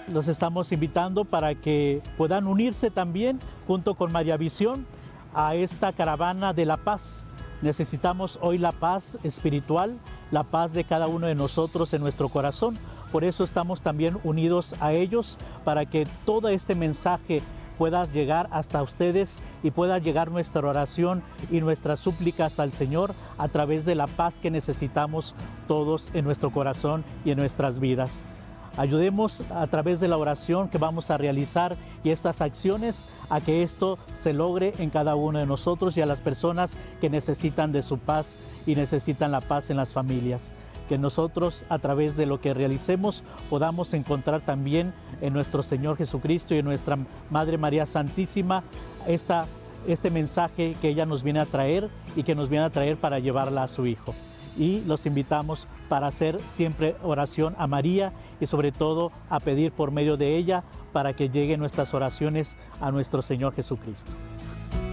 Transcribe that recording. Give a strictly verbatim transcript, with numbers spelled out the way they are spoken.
los estamos invitando para que puedan unirse también junto con María Visión a esta caravana de la paz. Necesitamos hoy la paz espiritual, la paz de cada uno de nosotros en nuestro corazón. Por eso estamos también unidos a ellos, para que todo este mensaje pueda llegar hasta ustedes y pueda llegar nuestra oración y nuestras súplicas al Señor a través de la paz que necesitamos todos en nuestro corazón y en nuestras vidas. Ayudemos a través de la oración que vamos a realizar y estas acciones a que esto se logre en cada uno de nosotros y a las personas que necesitan de su paz y necesitan la paz en las familias. Que nosotros, a través de lo que realicemos, podamos encontrar también en nuestro Señor Jesucristo y en nuestra Madre María Santísima esta, este mensaje que ella nos viene a traer y que nos viene a traer para llevarla a su Hijo. Y los invitamos para hacer siempre oración a María y sobre todo a pedir por medio de ella para que lleguen nuestras oraciones a nuestro Señor Jesucristo.